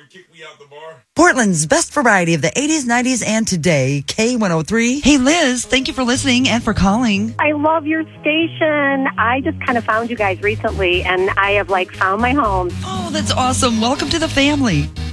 Portland's best variety of the 80s, 90s, and today, K103. Hey, Liz, thank you for listening and for calling. I love your station. I just kind of found you guys recently, and I have, found my home. Oh, that's awesome. Welcome to the family.